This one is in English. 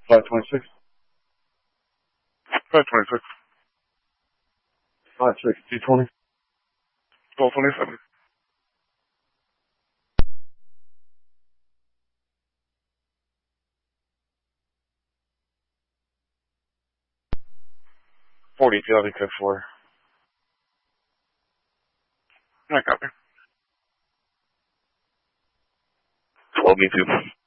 526. 526. 56, 220. 1227. $42, I think that's for. I copy. 12 me too.